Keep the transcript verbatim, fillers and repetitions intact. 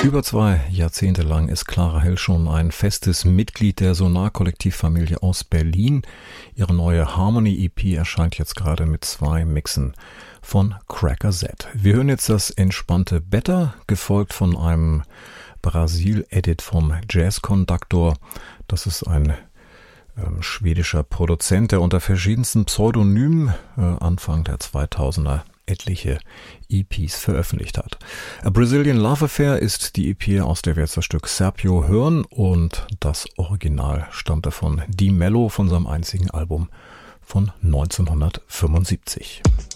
Über zwei Jahrzehnte lang ist Clara Hell schon ein festes Mitglied der Sonar-Kollektivfamilie aus Berlin. Ihre neue Harmony-E P erscheint jetzt gerade mit zwei Mixen von Cracker Z. Wir hören jetzt das entspannte Better, gefolgt von einem Brasil-Edit vom Jazz Conductor. Das ist ein ähm, schwedischer Produzent, der unter verschiedensten Pseudonymen äh, Anfang der zweitausender etliche E Ps veröffentlicht hat. A Brazilian Love Affair ist die E P, aus der wir jetzt das Stück Serpio hören, und das Original stammte von Di Mello von seinem einzigen Album von neunzehnhundertfünfundsiebzig.